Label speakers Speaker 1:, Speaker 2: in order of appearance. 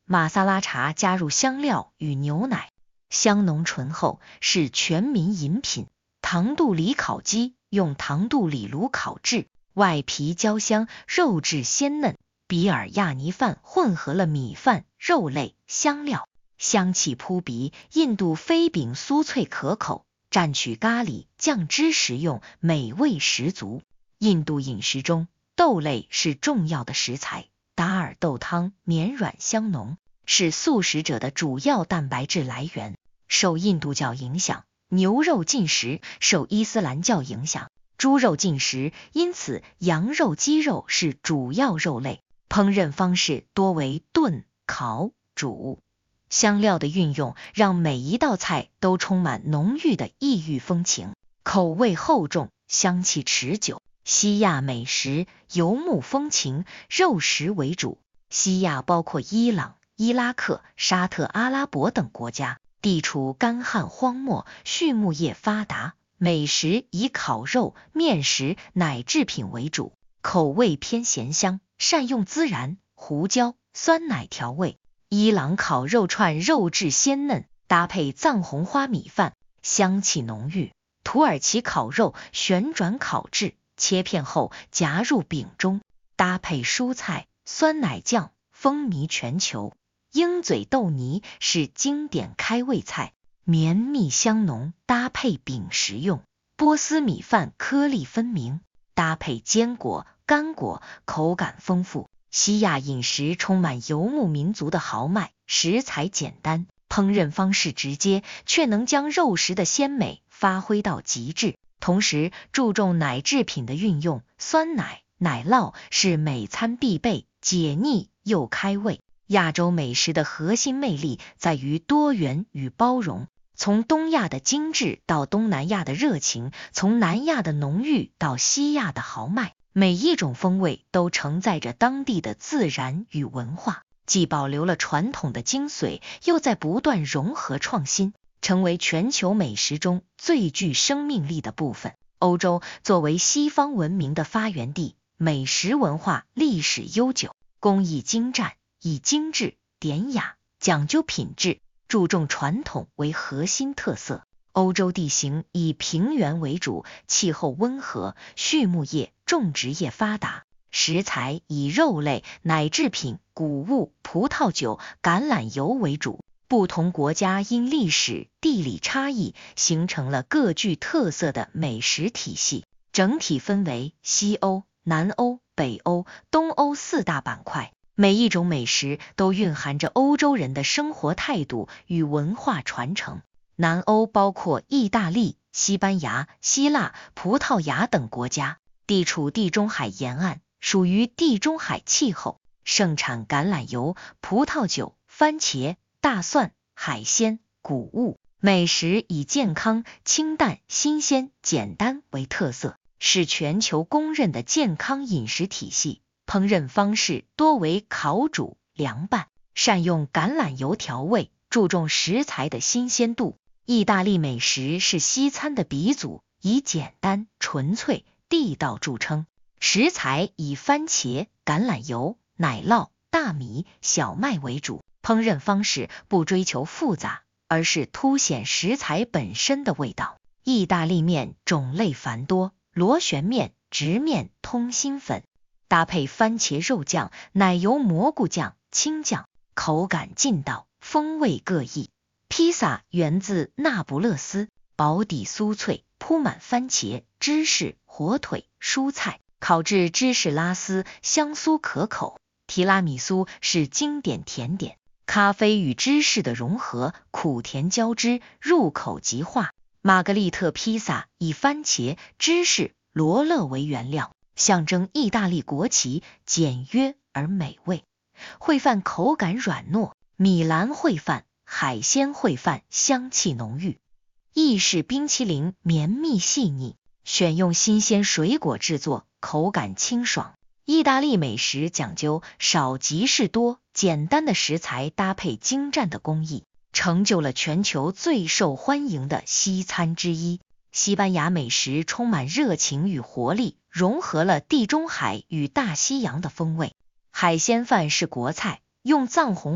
Speaker 1: 马萨拉茶加入香料与牛奶，香浓醇厚，是全民饮品。糖肚里烤鸡用糖肚里炉烤制，外皮焦香，肉质鲜嫩。比尔亚尼饭混合了米饭、肉类、香料，香气扑鼻。印度飞饼酥脆可口，蘸取咖喱酱汁食用，美味十足。印度饮食中，豆类是重要的食材。达尔豆汤绵软香浓，是素食者的主要蛋白质来源。受印度教影响，牛肉禁食；受伊斯兰教影响，猪肉禁食，因此羊肉、鸡肉是主要肉类。烹饪方式多为炖、烤、煮。香料的运用让每一道菜都充满浓郁的异域风情，口味厚重，香气持久。西亚美食游牧风情，肉食为主。西亚包括伊朗、伊拉克、沙特阿拉伯等国家，地处干旱荒漠，畜牧业发达，美食以烤肉、面食、奶制品为主，口味偏咸香，善用孜然、胡椒、酸奶调味。伊朗烤肉串肉质鲜嫩，搭配藏红花米饭，香气浓郁。土耳其烤肉旋转烤制，切片后夹入饼中，搭配蔬菜、酸奶酱，风靡全球。鹰嘴豆泥是经典开胃菜，绵密香浓，搭配饼食用。波斯米饭颗粒分明，搭配坚果、干果，口感丰富。西亚饮食充满游牧民族的豪迈，食材简单，烹饪方式直接，却能将肉食的鲜美发挥到极致。同时注重奶制品的运用，酸奶、奶酪是每餐必备，解腻又开胃。亚洲美食的核心魅力在于多元与包容，从东亚的精致到东南亚的热情，从南亚的浓郁到西亚的豪迈，每一种风味都承载着当地的自然与文化，既保留了传统的精髓，又在不断融合创新，成为全球美食中最具生命力的部分。欧洲作为西方文明的发源地，美食文化历史悠久，工艺精湛，以精致、典雅、讲究品质、注重传统为核心特色。欧洲地形以平原为主，气候温和，畜牧业、种植业发达，食材以肉类、奶制品、谷物、葡萄酒、橄榄油为主。不同国家因历史、地理差异，形成了各具特色的美食体系，整体分为西欧、南欧、北欧、东欧四大板块。每一种美食都蕴含着欧洲人的生活态度与文化传承。南欧包括意大利、西班牙、希腊、葡萄牙等国家，地处地中海沿岸，属于地中海气候，盛产橄榄油、葡萄酒、番茄、大蒜、海鲜、谷物。美食以健康、清淡、新鲜、简单为特色，是全球公认的健康饮食体系。烹饪方式多为烤煮、凉拌，善用橄榄油调味，注重食材的新鲜度。意大利美食是西餐的鼻祖，以简单、纯粹、地道著称。食材以番茄、橄榄油、奶酪、大米、小麦为主，烹饪方式不追求复杂，而是凸显食材本身的味道。意大利面种类繁多，螺旋面、直面、通心粉，搭配番茄肉酱、奶油蘑菇酱、青酱，口感劲道，风味各异。披萨源自那不勒斯，薄底酥脆，铺满番茄、芝士、火腿、蔬菜，烤制芝士拉丝，香酥可口。提拉米苏是经典甜点，咖啡与芝士的融合，苦甜交织，入口即化。玛格丽特披萨以番茄、芝士、罗勒为原料，象征意大利国旗，简约而美味。烩饭口感软糯，米兰烩饭、海鲜烩饭香气浓郁。意式冰淇淋绵密细腻，选用新鲜水果制作，口感清爽。意大利美食讲究少即是多，简单的食材搭配精湛的工艺，成就了全球最受欢迎的西餐之一。西班牙美食充满热情与活力，融合了地中海与大西洋的风味。海鲜饭是国菜，用藏红